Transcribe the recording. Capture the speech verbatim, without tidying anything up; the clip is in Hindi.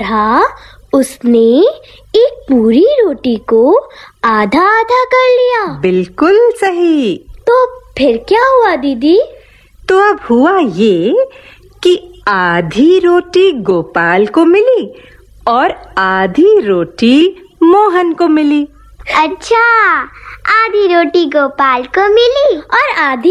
तरह उसने एक पूरी रोटी को आधा आधा कर लिया। बिल्कुल सही। तो फिर क्या हुआ दीदी? तो अब हुआ ये कि आधी रोटी गोपाल को मिली और आधी रोटी मोहन को मिली। अच्छा, आधी रोटी गोपाल को मिली और आधी